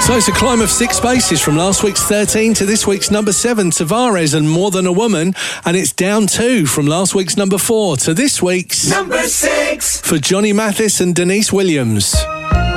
So it's a climb of 6 spaces from last week's 13 to this week's number 7, Tavares and More Than a Woman, and it's down 2 from last week's number 4 to this week's number 6 for Johnny Mathis and Denise Williams.